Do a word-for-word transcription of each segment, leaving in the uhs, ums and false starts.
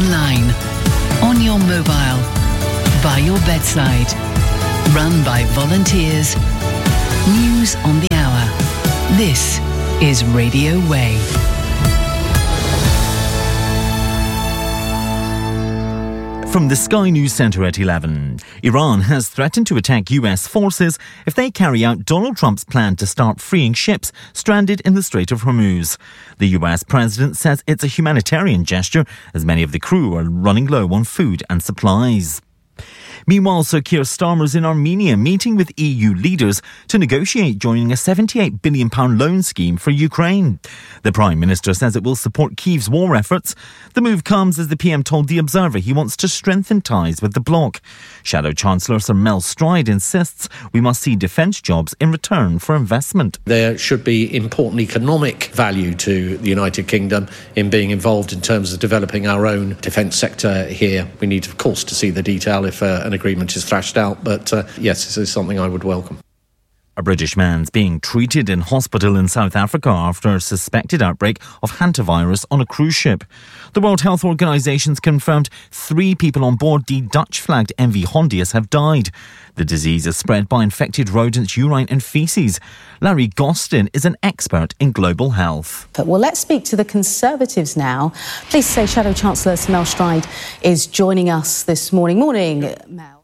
online, on your mobile, by your bedside. Run by volunteers. News on the hour. This is Radio Way. From the Sky News Centre at eleven, Iran has threatened to attack U S forces if they carry out Donald Trump's plan to start freeing ships stranded in the Strait of Hormuz. The U S president says it's a humanitarian gesture as many of the crew are running low on food and supplies. Meanwhile, Sir Keir Starmer's in Armenia meeting with E U leaders to negotiate joining a seventy-eight billion pounds loan scheme for Ukraine. The Prime Minister says it will support Kyiv's war efforts. The move comes as the P M told The Observer he wants to strengthen ties with the bloc. Shadow Chancellor Sir Mel Stride insists we must see defence jobs in return for investment. There should be important economic value to the United Kingdom in being involved in terms of developing our own defence sector here. We need, of course, to see the detail if uh, an agreement is thrashed out, but uh, yes, this is something I would welcome. A British man's being treated in hospital in South Africa after a suspected outbreak of hantavirus on a cruise ship. The World Health Organization's confirmed three people on board the Dutch-flagged M V Hondius have died. The disease is spread by infected rodents' urine and faeces. Larry Gostin is an expert in global health. Well, let's speak to the Conservatives now. Please say Shadow Chancellor Sir Mel Stride is joining us this morning. Morning, Mel.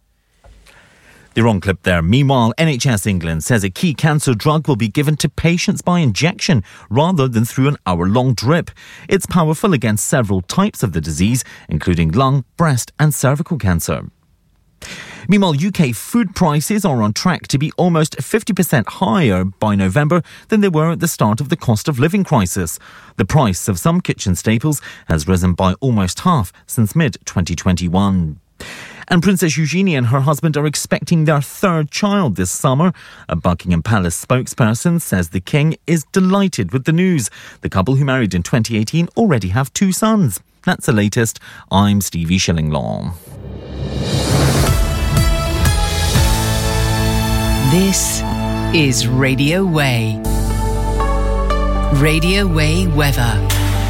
The wrong clip there. Meanwhile, N H S England says a key cancer drug will be given to patients by injection rather than through an hour-long drip. It's powerful against several types of the disease, including lung, breast and cervical cancer. Meanwhile, U K food prices are on track to be almost fifty percent higher by November than they were at the start of the cost of living crisis. The price of some kitchen staples has risen by almost half since mid twenty twenty-one. And Princess Eugenie and her husband are expecting their third child this summer. A Buckingham Palace spokesperson says the King is delighted with the news. The couple who married in twenty eighteen already have two sons. That's the latest. I'm Stevie Shillinglaw. This is Radio Way. Radio Way weather.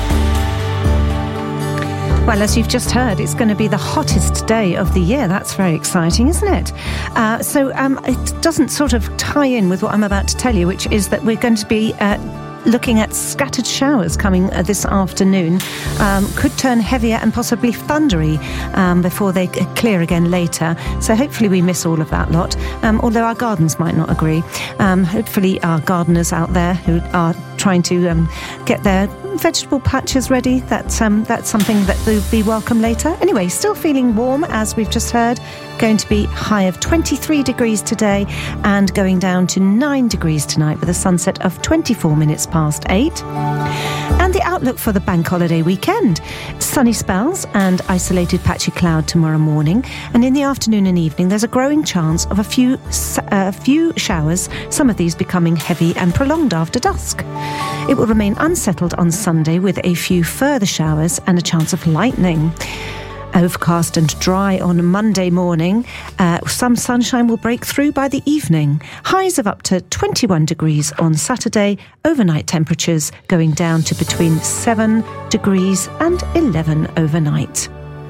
Well, as you've just heard, it's going to be the hottest day of the year. That's very exciting, isn't it? Uh, so um, it doesn't sort of tie in with what I'm about to tell you, which is that we're going to be uh, looking at scattered showers coming uh, this afternoon. Um, could turn heavier and possibly thundery um, before they clear again later. So hopefully we miss all of that lot, um, although our gardens might not agree. Um, hopefully our gardeners out there who are trying to um, get their vegetable patches ready, that's, um, that's something that will be welcome later. Anyway, still feeling warm, as we've just heard. Going to be high of twenty-three degrees today and going down to nine degrees tonight with a sunset of twenty-four minutes past eight. And the outlook for the bank holiday weekend. Sunny spells and isolated patchy cloud tomorrow morning. And in the afternoon and evening, there's a growing chance of a few, uh, few showers, some of these becoming heavy and prolonged after dusk. It will remain unsettled on Sunday with a few further showers and a chance of lightning. Overcast and dry on Monday morning. Uh, some sunshine will break through by the evening. Highs of up to twenty-one degrees on Saturday. Overnight temperatures going down to between seven degrees and eleven overnight.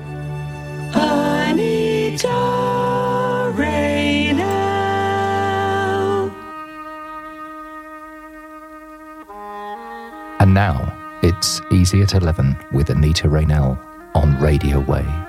Anita Rainell. And now it's Easy at eleven with Anita Rainell on Radio Way.